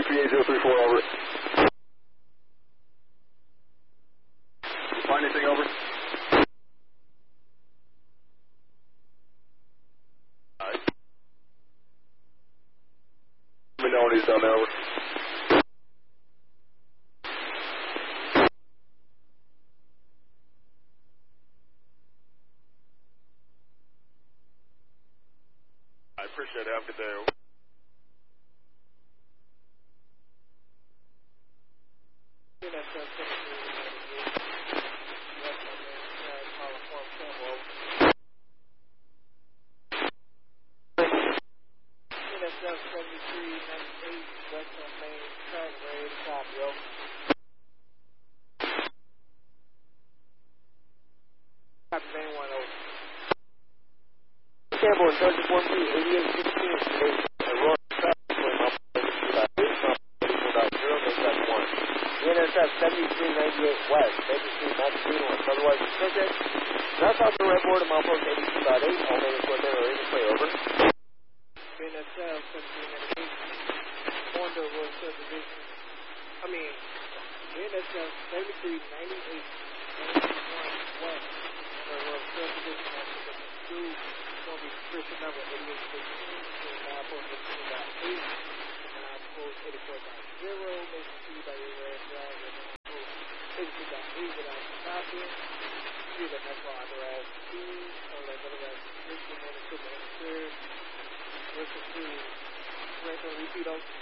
3834, over. Find anything, over? Alright. Let me know when he's down there, over. I appreciate it. Have a good day, over. Campbell, in charge of 13816, Aurora traffic going up 0.1. NSF 7398 West, Baker Street, Massachusetts, otherwise restricted. That's off the red board of Milepost 82.8, all main equipment are in the play, over. NSF 7398, Honda Road Subdivision, NSF 7398, 91 West, Honda Road Subdivision, Massachusetts, going to be restriction number 8816, Milepost 82.8, Milepost 84.0, Mason Street by your red flag, and Milepost 82.8 without stopping. See the next one, authorized C, or like otherwise restriction, and equipment interfered. Listen to, repeat those.